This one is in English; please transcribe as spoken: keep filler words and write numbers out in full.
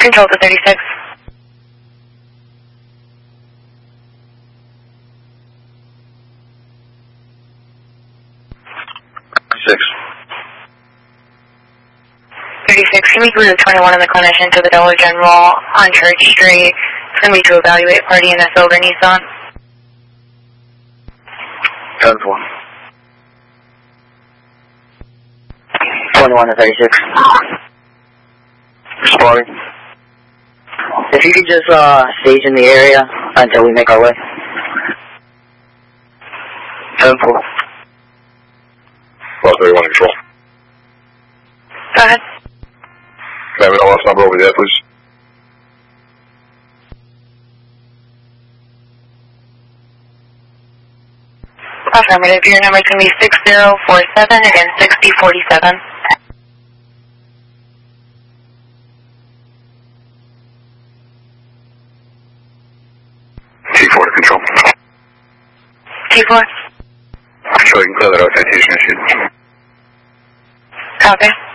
Control to thirty-six. Six. thirty-six, can we go to twenty-one on the clinician to the Dollar General on Church Street? It's going to be to evaluate party in a silver Nissan. ten four. twenty-one to thirty-six. Responding. If you could just uh, stage in the area until we make our way. ten four. Lost thirty-one control. Go ahead. Can I have an O S number over there, please? Affirmative. Your number is going to be six zero four seven, again sixty forty-seven. T four to control. T four. Control, you can clear that out, citation issued. Copy.